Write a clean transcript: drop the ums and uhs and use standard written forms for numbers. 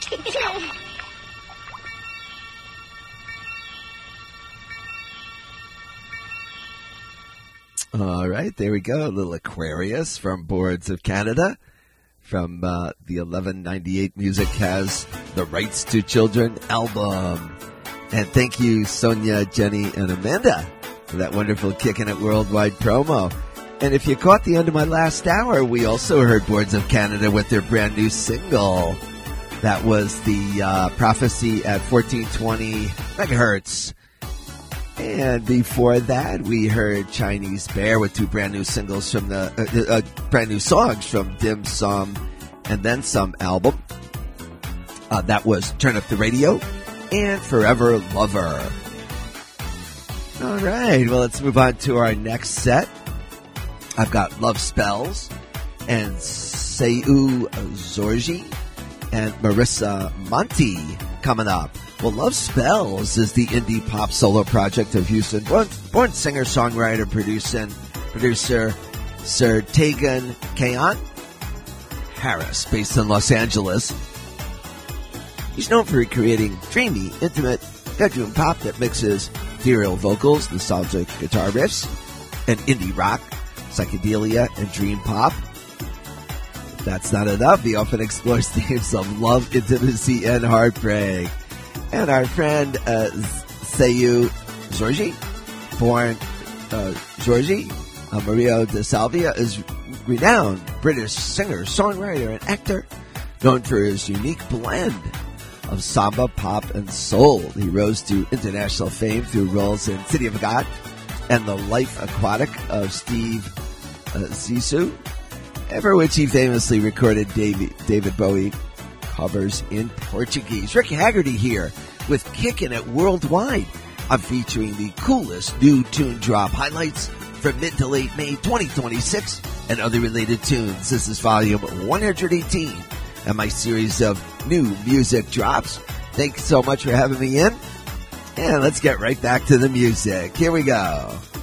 All right, there we go. A little Aquarius from Boards of Canada. From the 1198 Music Has the Rights to Children album. And thank you, Sonia, Jenny, and Amanda, for that wonderful Kickin' It Worldwide promo. And if you caught the end of my last hour, we also heard Boards of Canada with their brand new single. That was the Prophecy at 1420 megahertz. And before that, we heard Chinese Bear with two brand new singles from the brand new songs from Dim Sum and Then Some album. That was Turn Up the Radio and Forever Lover. All right, well, let's move on to our next set. I've got Love Spells and Seu Zorgi and Marissa Monti coming up. Well, Love Spells is the indie pop solo project of Houston-born singer-songwriter, producer Sir Tegan Kayan Harris, based in Los Angeles. He's known for creating dreamy, intimate bedroom pop that mixes ethereal vocals, nostalgic guitar riffs, and indie rock, psychedelia, and dream pop. If that's not enough, he often explores themes of love, intimacy, and heartbreak. And our friend Seu Zorgi, born Zorgi Maria de Salvia, is renowned British singer, songwriter, and actor, known for his unique blend of samba, pop, and soul. He rose to international fame through roles in City of God and The Life Aquatic of Steve Zissou, for which he famously recorded David Bowie covers in Portuguese. Rick Haggerty here with Kickin' It Worldwide. I'm featuring the coolest new tune drop highlights from mid to late May 2026 and other related tunes. This is volume 118 and my series of new music drops. Thanks so much for having me in. And let's get right back to the music. Here we go.